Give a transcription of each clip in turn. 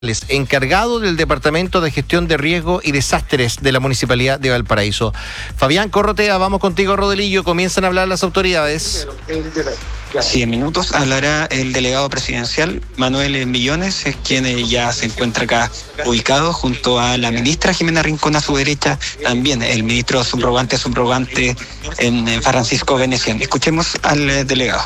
encargado del Departamento de Gestión de Riesgo y Desastres de la Municipalidad de Valparaíso. Fabián Corrotea, vamos contigo, Rodelillo. Comienzan a hablar las autoridades. Sí, en minutos hablará el delegado presidencial, Manuel Millones, es quien ya se encuentra acá ubicado junto a la ministra Jimena Rincón a su derecha, también el ministro subrogante en Francisco Venecián. Escuchemos al delegado.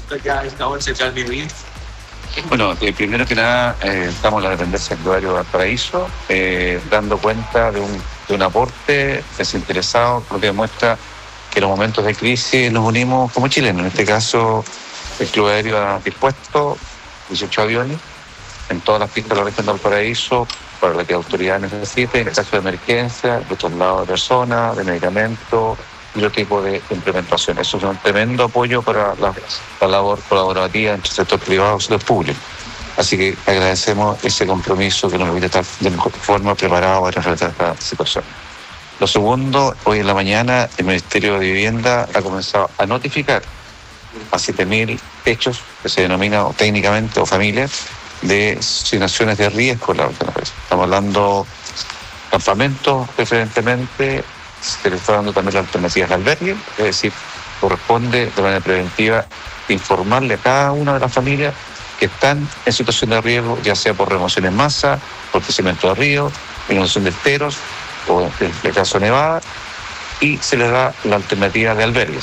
Bueno, primero que nada, estamos en la dependencia del Club de Valparaíso, dando cuenta de un aporte desinteresado, lo que demuestra que en los momentos de crisis nos unimos como chilenos. En este caso, el Club Aéreo ha dispuesto 18 aviones en todas las pistas de la región de Valparaíso para lo que la autoridad necesite, en caso de emergencia, de traslado de personas, de medicamentos y otro tipo de implementación. Eso es un tremendo apoyo para la labor colaborativa entre el sector privado y el sector público. Así que agradecemos ese compromiso que nos permite estar de mejor forma preparados para enfrentar esta situación. Lo segundo, hoy en la mañana el Ministerio de Vivienda ha comenzado a notificar a 7.000 hechos que se denominan técnicamente o familias de situaciones de riesgo en la región. Estamos hablando de campamentos preferentemente, se le está dando también las alternativas de albergue, es decir, corresponde de manera preventiva informarle a cada una de las familias que están en situación de riesgo, ya sea por remoción en masa, por crecimiento de ríos, inundación de esteros o en el caso de nevada, y se les da la alternativa de albergues.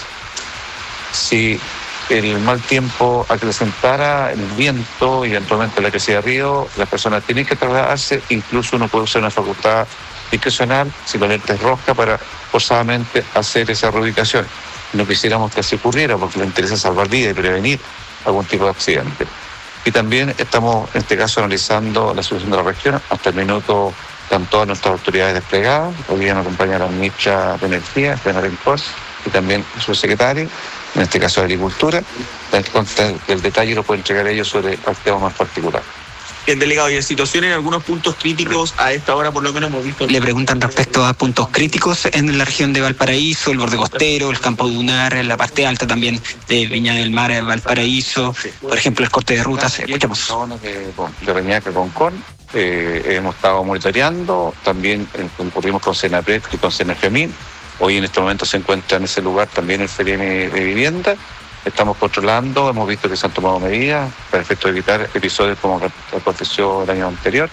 Si el mal tiempo acrecentara el viento y eventualmente la crecida de río, las personas tienen que trasladarse, incluso uno puede usar una facultad discrecional, si la alerta es roja, para forzadamente hacer esa reubicación. No quisiéramos que así ocurriera porque nos interesa salvar vidas y prevenir algún tipo de accidente. Y también estamos, en este caso, analizando la situación de la región. Hasta el minuto están todas nuestras autoridades desplegadas. Hoy día nos acompaña la ministra de Energía, Jimena Rincón, y también su secretario, en este caso de Agricultura. El detalle lo pueden entregar ellos sobre el tema más particular. Bien, delegado, y en situaciones en algunos puntos críticos a esta hora por lo menos hemos visto... Le preguntan respecto a puntos críticos en la región de Valparaíso, el borde costero, el campo dunar, la parte alta también de Viña del Mar, Valparaíso, por ejemplo, el corte de rutas. Escuchamos. De Reñaca, Concón, hemos estado monitoreando, también concurrimos con Senapred y con Senafemín. Hoy en este momento se encuentra en ese lugar también el FEREM de vivienda. Estamos controlando, hemos visto que se han tomado medidas para efecto de evitar episodios como aconteció el año anterior.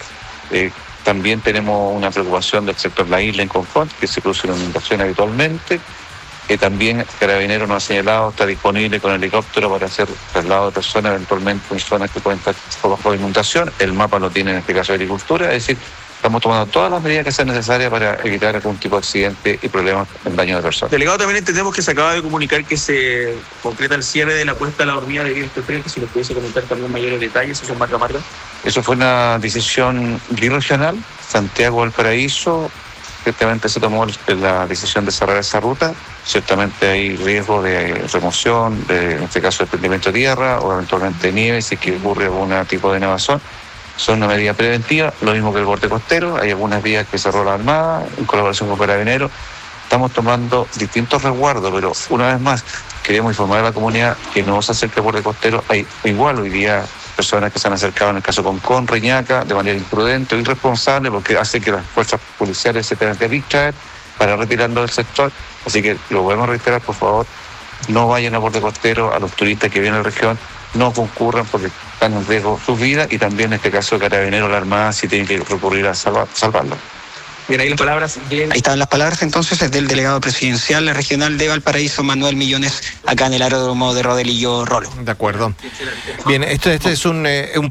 También tenemos una preocupación del sector La Isla en Concón, que se produce una inundación habitualmente. También Carabineros nos ha señalado, está disponible con helicóptero para hacer traslado de personas eventualmente en zonas que pueden estar bajo inundación. El mapa lo tiene en este caso de Agricultura, es decir, estamos tomando todas las medidas que sean necesarias para evitar algún tipo de accidente y problemas en daño de personas. Delegado, también entendemos que se acaba de comunicar que se concreta el cierre de la puesta a la hormiga de Viento Frente. Si nos pudiese comentar también mayores detalles, eso es marca. Eso fue una decisión biregional, Santiago-Valparaíso. Ciertamente se tomó la decisión de cerrar esa ruta. Ciertamente hay riesgo de remoción, en este caso de desprendimiento de tierra o eventualmente de nieve si es que ocurre algún tipo de nevazón. Son una medida preventiva, lo mismo que el borde costero. Hay algunas vías que cerró la Armada en colaboración con Carabineros. Estamos tomando distintos resguardos, pero una vez más queremos informar a la comunidad que no se acerque al borde costero. Hay igual hoy día personas que se han acercado en el caso Concón, Reñaca, de manera imprudente o irresponsable, porque hace que las fuerzas policiales se tengan que distraer para retirarlo del sector. Así que lo podemos reiterar, por favor, no vayan al borde costero, a los turistas que vienen a la región, no concurran porque están en riesgo sus vidas, y también en este caso Carabineros, la Armada, si tienen que recurrir a salvarlo. Bien, ahí las palabras. Ahí estaban las palabras entonces del delegado presidencial regional de Valparaíso, Manuel Millones, acá en el aeródromo de Rodelillo Rolo. De acuerdo. Bien, este es un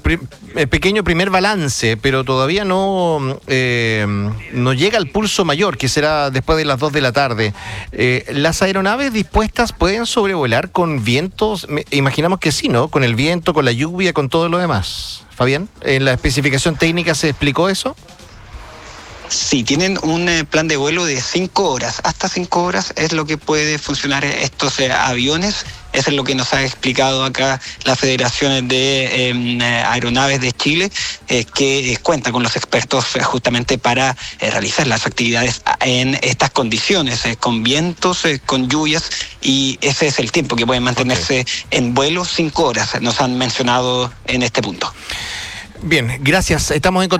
pequeño primer balance, pero todavía no llega al pulso mayor, que será después de las 2 de la tarde. ¿Las aeronaves dispuestas pueden sobrevolar con vientos? Imaginamos que sí, ¿no? Con el viento, con la lluvia, con todo lo demás. Fabián, ¿en la especificación técnica se explicó eso? Sí, tienen un plan de vuelo de 5 horas. Hasta 5 horas es lo que puede funcionar estos aviones. Eso es lo que nos ha explicado acá la Federación de Aeronaves de Chile, que cuenta con los expertos justamente para realizar las actividades en estas condiciones, con vientos, con lluvias, y ese es el tiempo que pueden mantenerse en vuelo, 5 horas, nos han mencionado en este punto. Bien, gracias. Estamos en